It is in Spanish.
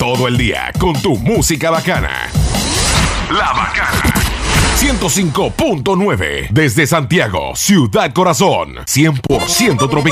todo el día con tu música bacana. La Bacana 105.9 desde Santiago, Ciudad Corazón, 100% tropical.